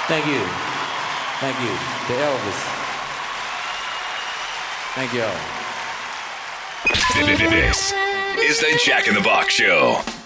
Thank you. Thank you. To Elvis. Thank y'all. This is the Jack in the Box Show.